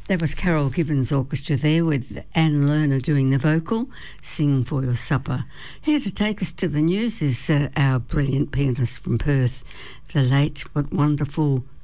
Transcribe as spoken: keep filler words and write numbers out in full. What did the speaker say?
That was Carol Gibbons Orchestra there with Anne Lerner doing the vocal, Sing for Your Supper. Here to take us to the news is uh, our brilliant pianist from Perth, the late but wonderful